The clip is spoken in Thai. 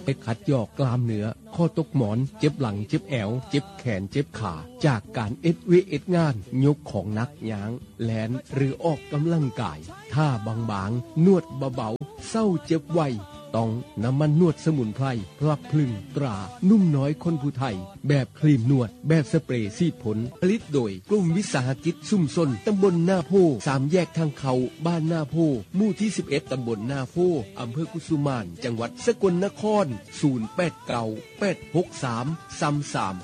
ไปขัดยอกกล้ามเนื้อข้อตกหมอนเจ็บหลังเจ็บแอวเจ็บแขนเจ็บขาจากการเอ็ดงานยกของหนักย้างแลนหรือออกกำลังกายท่าบางๆนวดเบาๆเศร้าเจ็บไวต้องน้ำมันนวดสมุนไพรพลับพลึงตรานุ่มน้อยคนผู้ไทยแบบครีมนวดแบบสเปรย์ซีดผลผลิตโดยกลุ่มวิสาหกิจชุมชนตำบลหน้าโพ3แยกทางเขาบ้านหน้าโพหมู่ที่11ตำบลหน้าโพอำเภอกุสุมานจังหวัดสกลนคร08986333